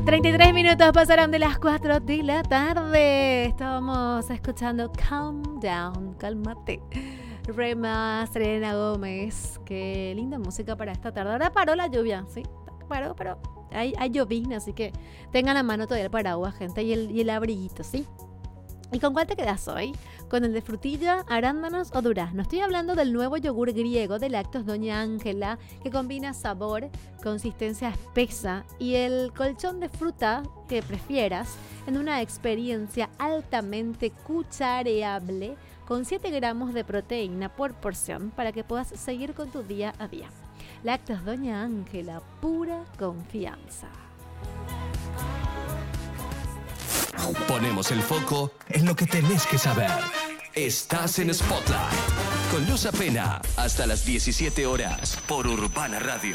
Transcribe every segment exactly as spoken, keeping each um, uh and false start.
treinta y tres minutos pasaron de las cuatro de la tarde. Estábamos escuchando Calm Down, cálmate. Rema, Selena Gómez. Qué linda música para esta tarde. Ahora paró la lluvia, sí, paró, pero hay, hay llovizna, así que tengan a mano todavía el paraguas, gente, y el, y el abriguito, ¿sí? ¿Y con cuál te quedas hoy? ¿Con el de frutilla, arándanos o durazno? Estoy hablando del nuevo yogur griego de Lácteos Doña Ángela, que combina sabor, consistencia espesa y el colchón de fruta que prefieras en una experiencia altamente cuchareable con siete gramos de proteína por porción para que puedas seguir con tu día a día. Lácteos Doña Ángela, pura confianza. Ponemos el foco en lo que tenés que saber. Estás en Spotlight con Luz Apena hasta las diecisiete horas por Urbana Radio.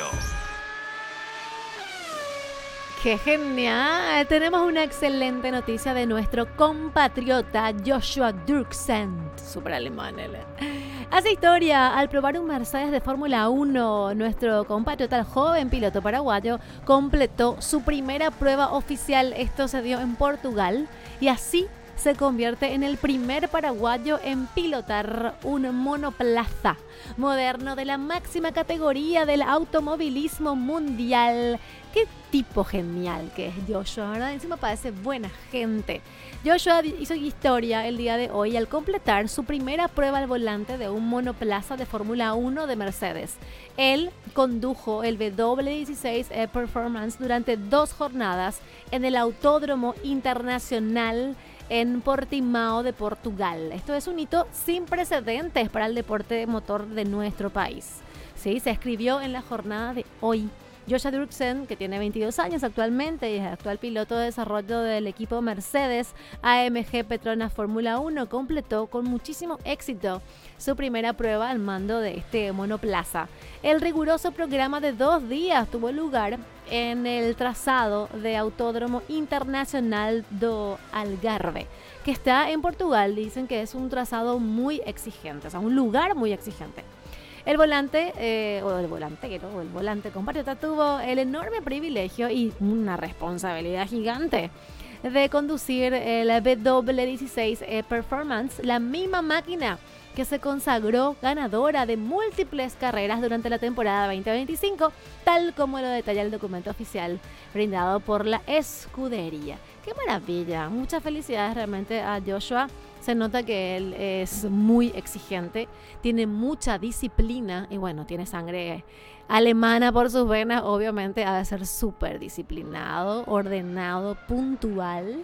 ¡Qué genial! Tenemos una excelente noticia de nuestro compatriota Joshua Dirksen, super alemán él. Hace historia al probar un Mercedes de Fórmula uno. Nuestro compatriota, el joven piloto paraguayo, completó su primera prueba oficial. Esto se dio en Portugal y así se convierte en el primer paraguayo en pilotar un monoplaza moderno de la máxima categoría del automovilismo mundial. Qué tipo genial que es Joshua, ¿verdad? Encima parece buena gente. Joshua hizo historia el día de hoy al completar su primera prueba al volante de un monoplaza de Fórmula uno de Mercedes. Él condujo el W dieciséis E Performance durante dos jornadas en el Autódromo Internacional en Portimao de Portugal. Esto es un hito sin precedentes para el deporte de motor de nuestro país. Sí, se escribió en la jornada de hoy. Joshua Dirksen, que tiene veintidós años actualmente y es actual piloto de desarrollo del equipo Mercedes A M G Petronas Fórmula uno, completó con muchísimo éxito su primera prueba al mando de este monoplaza. El riguroso programa de dos días tuvo lugar en el trazado de Autódromo Internacional do Algarve, que está en Portugal. Dicen que es un trazado muy exigente, o sea, un lugar muy exigente. El volante, eh, o el volantero, o el volante compatriota tuvo el enorme privilegio y una responsabilidad gigante de conducir el W dieciséis E Performance, la misma máquina que se consagró ganadora de múltiples carreras durante la temporada veinte veinticinco, tal como lo detalla el documento oficial brindado por la escudería. ¡Qué maravilla! Muchas felicidades realmente a Joshua. Se nota que él es muy exigente, tiene mucha disciplina y bueno, tiene sangre alemana por sus venas. Obviamente ha de ser súper disciplinado, ordenado, puntual.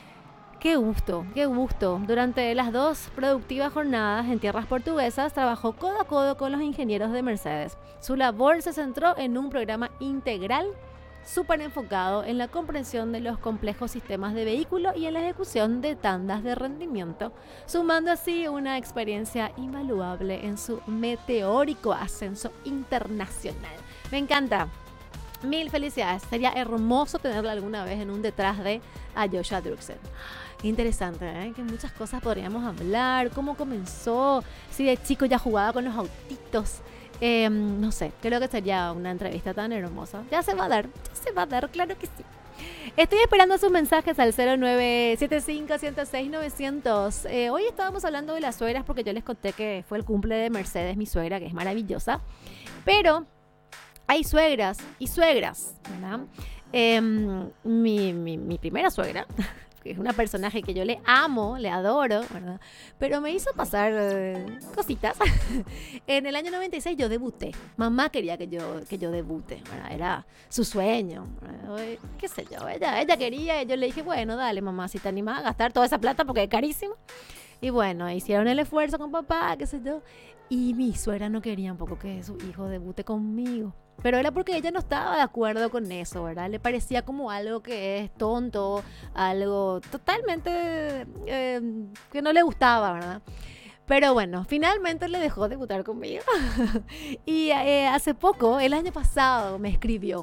¡Qué gusto! ¡Qué gusto! Durante las dos productivas jornadas en tierras portuguesas trabajó codo a codo con los ingenieros de Mercedes. Su labor se centró en un programa integral súper enfocado en la comprensión de los complejos sistemas de vehículo y en la ejecución de tandas de rendimiento, sumando así una experiencia invaluable en su meteórico ascenso internacional. Me encanta. Mil felicidades. Sería hermoso tenerla alguna vez en un detrás de a Joshua Dirksen. Interesante, ¿eh? Que muchas cosas podríamos hablar. ¿Cómo comenzó? Si de chico ya jugaba con los autitos. Eh, no sé, creo que sería una entrevista tan hermosa. Ya se va a dar, ya se va a dar, claro que sí. Estoy esperando sus mensajes al cero nueve siete cinco, uno cero seis, nueve cero cero. Eh, hoy estábamos hablando de las suegras porque yo les conté que fue el cumple de Mercedes, mi suegra, que es maravillosa. Pero hay suegras y suegras, ¿verdad? Eh, mi, mi, mi primera suegra, que es una personaje que yo le amo, le adoro, ¿verdad? Pero me hizo pasar eh, cositas. En el año noventa y seis yo debuté. Mamá quería que yo, que yo debute, ¿verdad? Era su sueño, ¿verdad? Qué sé yo, ella, ella quería y yo le dije, bueno, dale mamá, si te animas a gastar toda esa plata porque es carísimo. Y bueno, hicieron el esfuerzo con papá, qué sé yo. Y mi suegra no quería un poco que su hijo debute conmigo. Pero era porque ella no estaba de acuerdo con eso, ¿verdad? Le parecía como algo que es tonto, algo totalmente eh, que no le gustaba, ¿verdad? Pero bueno, finalmente le dejó debutar conmigo. Y eh, hace poco, el año pasado, me escribió.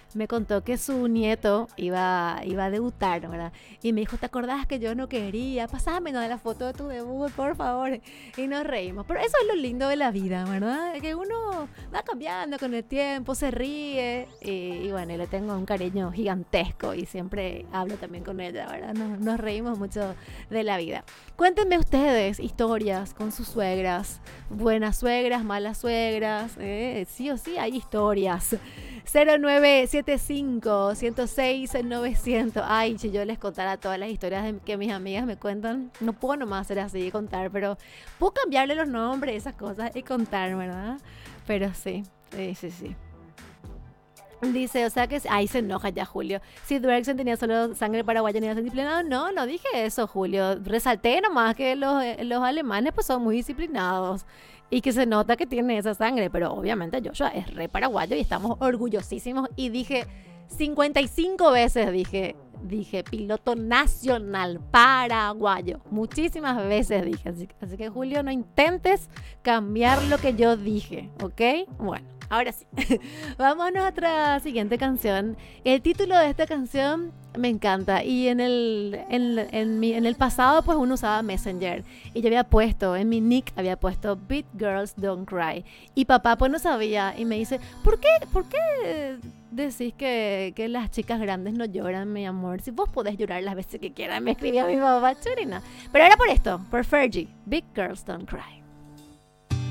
me contó que su nieto iba, iba a debutar, ¿verdad? Y me dijo, ¿te acordás que yo no quería? Pasame ¿no? la foto de tu debut, por favor. Y nos reímos. Pero eso es lo lindo de la vida, ¿verdad? Que uno va cambiando con el tiempo, se ríe. Y, y bueno, le tengo un cariño gigantesco y siempre hablo también con ella, ¿verdad? Nos, nos reímos mucho de la vida. Cuéntenme ustedes historias con sus suegras. Buenas suegras, malas suegras. ¿eh? Sí o sí hay historias. cero nueve siete cinco, uno cero seis, novecientos. Ay, si yo les contara todas las historias de, que mis amigas me cuentan, no puedo nomás hacer así y contar, pero puedo cambiarle los nombres, esas cosas y contar, ¿verdad? Pero sí, sí, sí, sí. Dice, o sea que... Ahí se enoja ya Julio. Si Dwergsen tenía solo sangre paraguaya ni era disciplinado. No, no dije eso, Julio. Resalté nomás que los, los alemanes pues son muy disciplinados y que se nota que tiene esa sangre. Pero obviamente Joshua es re paraguayo y estamos orgullosísimos. Y dije cincuenta y cinco veces, dije, dije piloto nacional paraguayo. Muchísimas veces dije. Así, así que Julio, no intentes cambiar lo que yo dije, ¿ok? Bueno. Ahora sí, vámonos a otra siguiente canción. El título de esta canción me encanta y en el, en, en, mi, en el pasado pues uno usaba Messenger y yo había puesto, en mi nick había puesto Beat Girls Don't Cry y papá pues no sabía y me dice, ¿por qué, por qué decís que, que las chicas grandes no lloran, mi amor? Si vos podés llorar las veces que quieras, me escribía mi papá, churina. Pero era por esto, por Fergie, Big Girls Don't Cry.